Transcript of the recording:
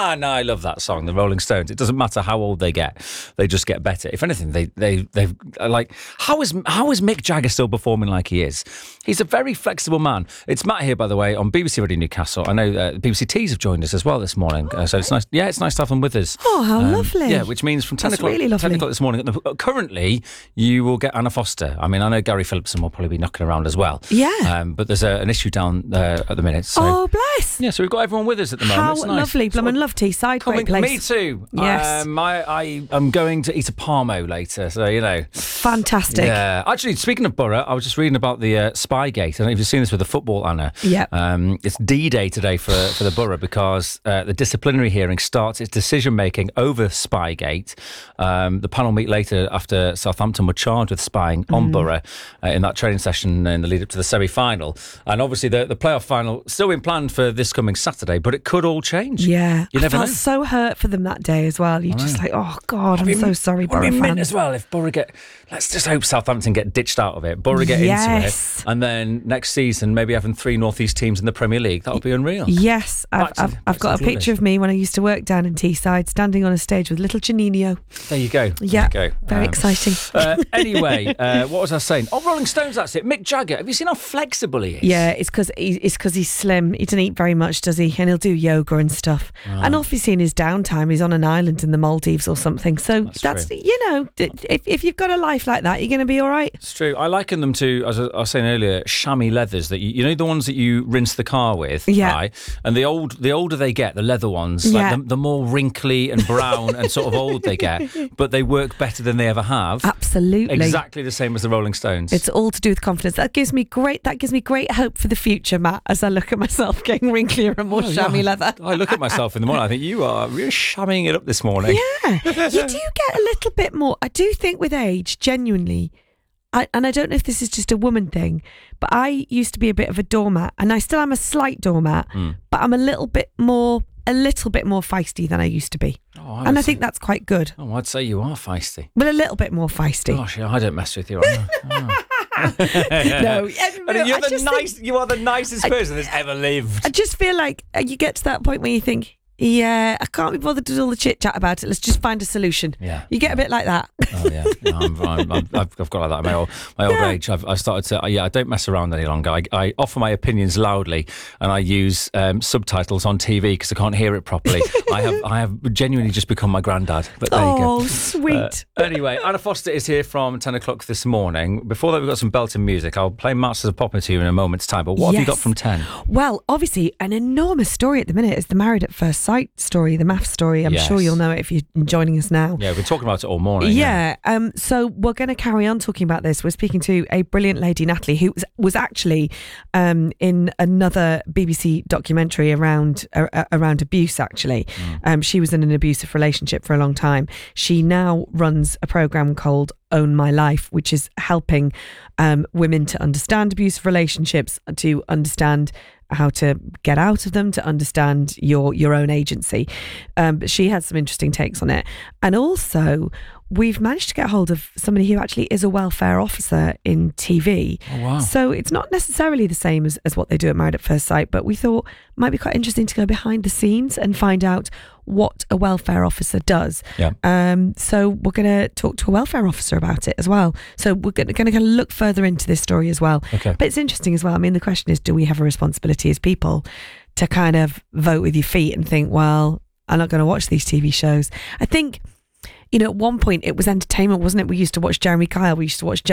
No, I love that song, the Rolling Stones. It doesn't matter how old they get; they just get better. If anything, they've like how is Mick Jagger still performing like he is? He's a very flexible man. It's Matt here, by the way, on BBC Radio Newcastle. I know BBC Tees have joined us as well this morning, so it's nice. Yeah, it's nice to have them with us. Oh, how lovely! Yeah, which means from 10 o'clock, really 10 o'clock this morning. Currently, you will get Anna Foster. I mean, I know Gary Phillipson will probably be knocking around as well. Yeah. But there's an issue down there at the minute. So. Oh, bless. Yeah, so we've got everyone with us at the moment. How It's nice. lovely. Blum and Love Teesside, great place. Me too. Yes. I am going to eat a Parmo later, so, you know. Fantastic. Yeah. Actually, speaking of Borough, I was just reading about the Spygate. I don't know if you've seen this with the football, Anna. Yeah. It's D-Day today for the Borough because the disciplinary hearing starts its decision-making over Spygate. The panel meet later after Southampton were charged with spying on Borough in that training session in the lead-up to the semi-final. And obviously the playoff final still been planned for this coming Saturday, but it could all change. Yeah. You never I know. felt so hurt for them that day as well. You're just like, oh, God, I'm so sorry, Borough It'd be mint fans. as well if Borough get... Let's just hope Southampton get ditched out of it. Borough get into Yes. it. And then next season, maybe having 3 North East teams in the Premier League. That would be unreal. Yes, I've got a picture of me when I used to work down in Teesside, standing on a stage with little Janino. There you go. Yeah, there you go. very exciting. Anyway, what was I saying? Oh, Rolling Stones, that's it. Mick Jagger. Have you seen how flexible he is? Yeah, it's because he's slim. He doesn't eat very much, does he? And he'll do yoga and stuff. And obviously in his downtime, he's on an island in the Maldives or something. So that's you know, if you've got a life like that, you're going to be all right. It's true. I liken them to, as I was saying earlier, chamois leathers that you know the ones that you rinse the car with, Yeah. right? And the older they get, the leather ones, like the more wrinkly and brown and sort of old they get, but they work better than they ever have. Absolutely, Exactly the same as the Rolling Stones. It's all to do with confidence. That gives me great hope for the future, Matt. As I look at myself getting wrinklier and more chamois leather. I look at myself in the morning. I think you are really shamming it up this morning. Yeah, you do get a little bit more. I do think with age, genuinely. And I don't know if this is just a woman thing, but I used to be a bit of a doormat, and I still am a slight doormat, but I'm a little bit more feisty than I used to be. I think that's quite good. Oh, I'd say you are feisty. But a little bit more feisty. Gosh, yeah, I don't mess with you. No, you are the nicest person that's ever lived. I just feel like you get to that point where you think, yeah, I can't be bothered to do all the chit chat about it. Let's just find a solution. Yeah, you get a bit like that. Oh yeah, no, I've got like that. My old age, I've started to. I don't mess around any longer. I offer my opinions loudly, and I use subtitles on TV because I can't hear it properly. I have genuinely just become my granddad. But there you go. Oh, sweet. Anyway, Anna Foster is here from 10 o'clock this morning. Before that, we've got some belting music. I'll play Masters of Popping to you in a moment's time. But what have you got from 10? Well, obviously, an enormous story at the minute is the Married at First Sight story, the MAF story. I'm sure you'll know it if you're joining us now. Yeah, we've been talking about it all morning. Yeah. So we're going to carry on talking about this. We're speaking to a brilliant lady, Natalie, who was actually in another BBC documentary around abuse, actually. She was in an abusive relationship for a long time. She now runs a programme called Own My Life, which is helping women to understand abusive relationships, to understand how to get out of them, to understand your own agency. But she had some interesting takes on it. And also, we've managed to get hold of somebody who actually is a welfare officer in TV. Oh, wow. So it's not necessarily the same as what they do at Married at First Sight, but we thought it might be quite interesting to go behind the scenes and find out what a welfare officer does. Yeah. So we're going to talk to a welfare officer about it as well. So we're going to kind of look further into this story as well. Okay. But it's interesting as well. I mean, the question is, do we have a responsibility as people to kind of vote with your feet and think, well, I'm not going to watch these TV shows? I think, you know, at one point it was entertainment, wasn't it? We used to watch Jeremy Kyle. We used to watch